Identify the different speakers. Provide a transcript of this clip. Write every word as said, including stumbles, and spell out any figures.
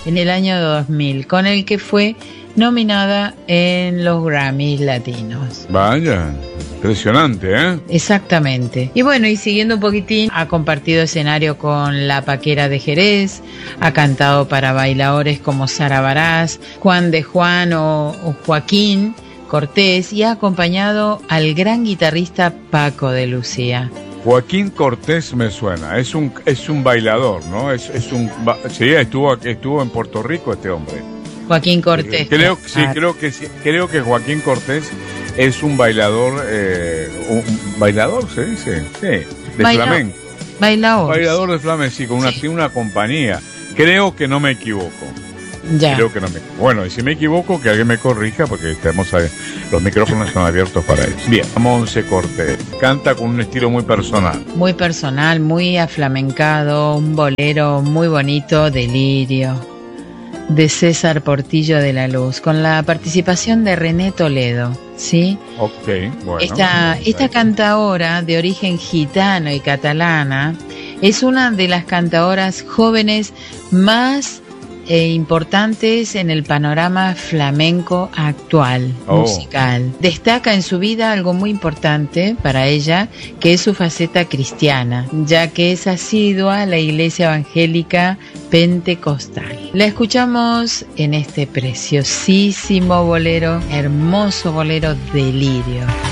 Speaker 1: en el año dos mil, con el que fue nominada en los Grammys latinos.
Speaker 2: Vaya, impresionante, ¿eh?
Speaker 1: Exactamente. Y bueno, y siguiendo un poquitín, ha compartido escenario con La Paquera de Jerez, ha cantado para bailadores como Sara Baraz, Juan de Juan o, o Joaquín Cortés, y ha acompañado al gran guitarrista Paco de Lucía.
Speaker 2: Joaquín Cortés me suena, es un es un bailador, ¿no? Es es un sí, estuvo estuvo en Puerto Rico este hombre.
Speaker 1: Joaquín Cortés.
Speaker 2: Creo sí, creo que sí, creo que Joaquín Cortés es un bailador eh, un bailador se dice, sí, de
Speaker 1: Baila,
Speaker 2: flamenco.
Speaker 1: Bailador.
Speaker 2: Bailador de flamenco, sí, con una sí. una compañía. Creo que no me equivoco.
Speaker 1: Ya.
Speaker 2: Creo que no me Bueno, y si me equivoco, que alguien me corrija, porque tenemos ahí, los micrófonos están abiertos para eso. Bien, Monse Cortés canta con un estilo muy personal.
Speaker 1: Muy personal, muy aflamencado, un bolero muy bonito, Delirio, de César Portillo de la Luz, con la participación de René Toledo, ¿sí?
Speaker 2: Ok, bueno.
Speaker 1: Esta, esta cantaora de origen gitano y catalana es una de las cantaoras jóvenes más E importantes en el panorama flamenco actual, oh. musical. Destaca en su vida algo muy importante para ella, que es su faceta cristiana, ya que es asidua a la iglesia evangélica pentecostal. La escuchamos en este preciosísimo bolero, hermoso bolero, Delirio.